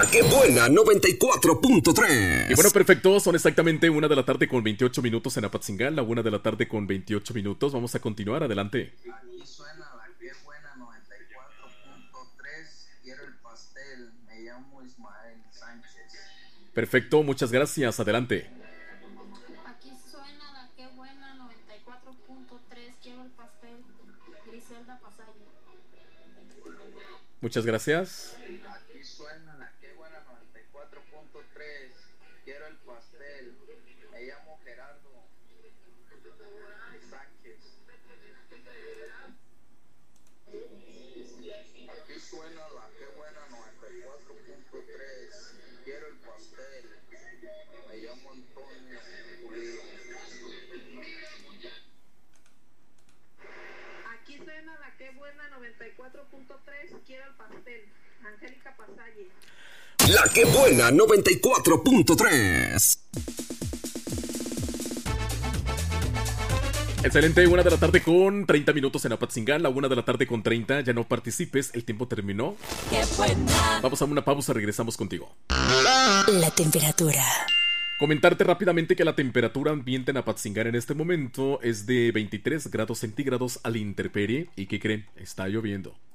La que buena 94.3. Y bueno, perfecto, son exactamente 1 de la tarde con 28 minutos en Apatzingán, la 1 de la tarde con 28 minutos. Vamos a continuar, adelante. Aquí suena la que buena 94.3. Quiero el pastel. Me llamo Ismael Sánchez. Perfecto, muchas gracias, adelante. Aquí suena la que buena 94.3. Quiero el pastel. Griselda Pasalle. Muchas gracias. Aquí suena la que buena 94.3. Quiero el pastel. Me llamo Gerardo Sánchez. Aquí suena la que buena 94.3. Quiero el pastel. Me llamo Antonio Pulido. Aquí suena la que buena 94.3. Quiero el pastel. Angélica Pasalle. La que buena 94.3. Excelente, 1 de la tarde con 30 minutos en Apatzingán, la 1 de la tarde con 30. Ya no participes, el tiempo terminó. ¡Qué buena! Vamos a una pausa, regresamos contigo. La temperatura. Comentarte rápidamente que la temperatura ambiente en Apatzingán en este momento es de 23 grados centígrados a la intemperie. ¿Y qué creen? Está lloviendo.